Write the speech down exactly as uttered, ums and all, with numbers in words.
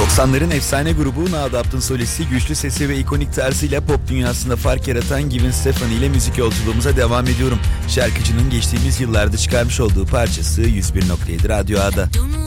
doksanların efsane grubu No Doubt'ın solisti, güçlü sesi ve ikonik tarzıyla pop dünyasında fark yaratan Gwen Stefani ile müzik yolculuğumuza devam ediyorum. Şarkıcının geçtiğimiz yıllarda çıkarmış olduğu parçası yüz bir nokta yedi Radyo A'da.